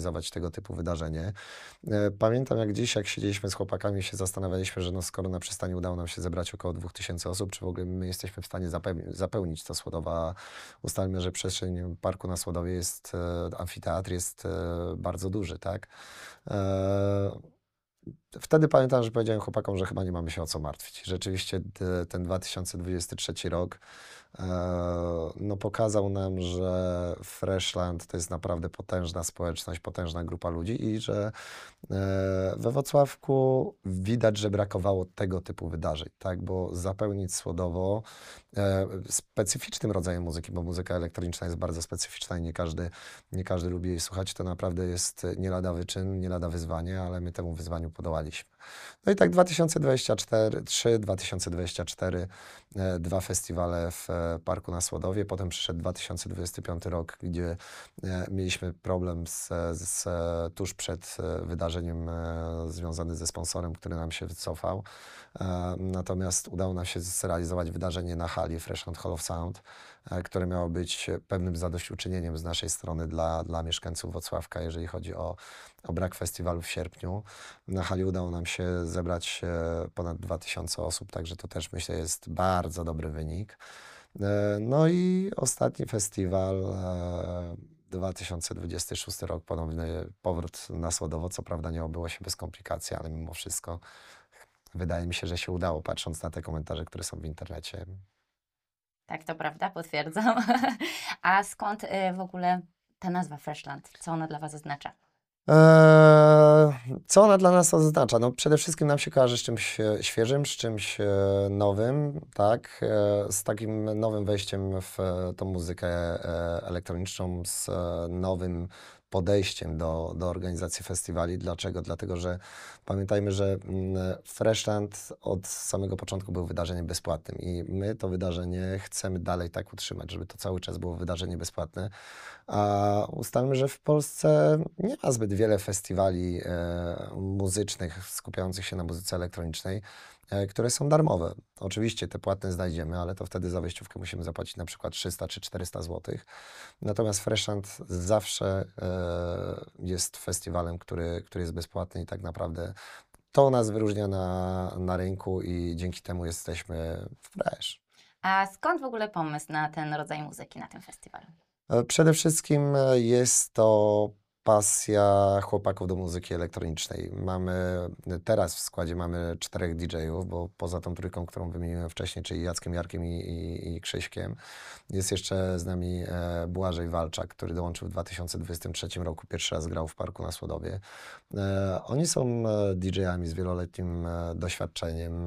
organizować tego typu wydarzenie. Pamiętam jak dziś, jak siedzieliśmy z chłopakami, się zastanawialiśmy, że no skoro na przystani udało nam się zebrać około 2000 osób, czy w ogóle my jesteśmy w stanie zapełnić to Słodowa. Ustalmy, że przestrzeń parku na Słodowie jest, amfiteatr jest bardzo duży, tak? Wtedy pamiętam, że powiedziałem chłopakom, że chyba nie mamy się o co martwić. Rzeczywiście ten 2023 rok no, pokazał nam, że Freshland to jest naprawdę potężna społeczność, potężna grupa ludzi i że we Włocławku widać, że brakowało tego typu wydarzeń, tak? Bo zapełnić Słodowo specyficznym rodzajem muzyki, bo muzyka elektroniczna jest bardzo specyficzna i nie każdy lubi jej słuchać, to naprawdę jest nie lada wyczyn, nie lada wyzwanie, ale my temu wyzwaniu podołaliśmy. No i tak 2024, dwa festiwale w Parku na Słodowie, potem przyszedł 2025 rok, gdzie mieliśmy problem tuż przed wydarzeniem związany ze sponsorem, który nam się wycofał. Natomiast udało nam się zrealizować wydarzenie na hali Freshland Hall of Sound, które miało być pewnym zadośćuczynieniem z naszej strony dla mieszkańców Włocławka, jeżeli chodzi o brak festiwalu w sierpniu. Na hali udało nam się zebrać ponad 2000 osób, także to też myślę jest bardzo dobry wynik. No i ostatni festiwal, 2026 rok, ponowny powrót na Słodowo. Co prawda nie obyło się bez komplikacji, ale mimo wszystko wydaje mi się, że się udało, patrząc na te komentarze, które są w internecie. Tak, to prawda, potwierdzam. A skąd w ogóle ta nazwa Freshland? Co ona dla Was oznacza? Co ona dla nas oznacza? No, przede wszystkim nam się kojarzy z czymś świeżym, z czymś nowym, tak? Z takim nowym wejściem w tą muzykę elektroniczną, z nowym podejściem do organizacji festiwali. Dlaczego? Dlatego, że pamiętajmy, że Freshland od samego początku był wydarzeniem bezpłatnym i my to wydarzenie chcemy dalej tak utrzymać, żeby to cały czas było wydarzenie bezpłatne. A ustalmy, że w Polsce nie ma zbyt wiele festiwali muzycznych skupiających się na muzyce elektronicznej, które są darmowe. Oczywiście te płatne znajdziemy, ale to wtedy za wejściówkę musimy zapłacić na przykład 300 czy 400 zł. Natomiast Freshland zawsze jest festiwalem, który jest bezpłatny i tak naprawdę to nas wyróżnia na rynku i dzięki temu jesteśmy fresh. A skąd w ogóle pomysł na ten rodzaj muzyki na tym festiwalu? Przede wszystkim jest to pasja chłopaków do muzyki elektronicznej. Teraz w składzie mamy 4 DJ-ów, bo poza tą trójką, którą wymieniłem wcześniej, czyli Jackiem, Jarkiem i Krzyśkiem, jest jeszcze z nami Błażej Walczak, który dołączył w 2023 roku, pierwszy raz grał w Parku na Słodowie. Oni są DJ-ami z wieloletnim doświadczeniem.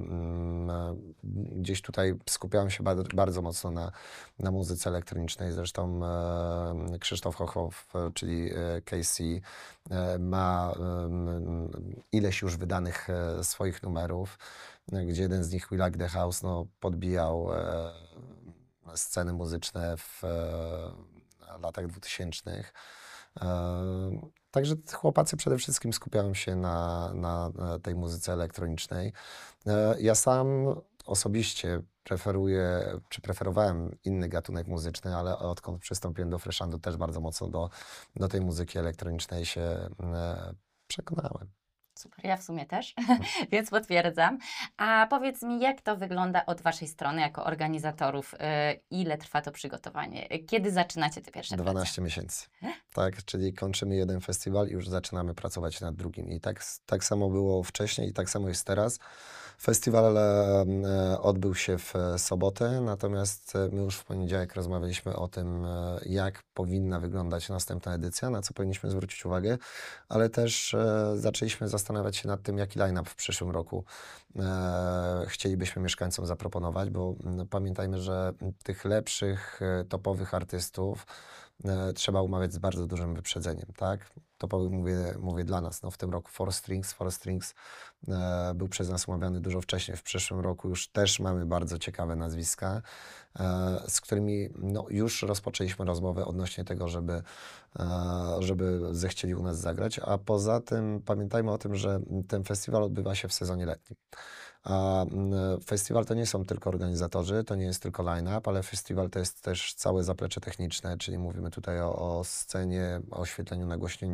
Gdzieś tutaj skupiałem się bardzo mocno na muzyce elektronicznej. Zresztą Krzysztof Hochow, czyli Casey, ma ileś już wydanych swoich numerów, gdzie jeden z nich, We Like the House, no, podbijał sceny muzyczne w latach 2000. Także chłopacy przede wszystkim skupiają się na tej muzyce elektronicznej. Ja sam osobiście preferowałem inny gatunek muzyczny, ale odkąd przystąpiłem do Freshlandu też bardzo mocno do tej muzyki elektronicznej się przekonałem. Super, ja w sumie też, więc potwierdzam. A powiedz mi, jak to wygląda od Waszej strony jako organizatorów? Ile trwa to przygotowanie? Kiedy zaczynacie te pierwsze prace? 12 miesięcy. Tak, czyli kończymy jeden festiwal i już zaczynamy pracować nad drugim. I tak samo było wcześniej i tak samo jest teraz. Festiwal odbył się w sobotę, natomiast my już w poniedziałek rozmawialiśmy o tym, jak powinna wyglądać następna edycja, na co powinniśmy zwrócić uwagę, ale też zaczęliśmy zastanawiać się nad tym, jaki line-up w przyszłym roku chcielibyśmy mieszkańcom zaproponować, bo pamiętajmy, że tych lepszych, topowych artystów trzeba umawiać z bardzo dużym wyprzedzeniem, tak? Topowy mówię dla nas. No, w tym roku Four Strings był przez nas umawiany dużo wcześniej. W przyszłym roku już też mamy bardzo ciekawe nazwiska, z którymi no, już rozpoczęliśmy rozmowę odnośnie tego, żeby zechcieli u nas zagrać. A poza tym pamiętajmy o tym, że ten festiwal odbywa się w sezonie letnim. A festiwal to nie są tylko organizatorzy, to nie jest tylko line-up, ale festiwal to jest też całe zaplecze techniczne, czyli mówimy tutaj o scenie, o oświetleniu, nagłośnieniu,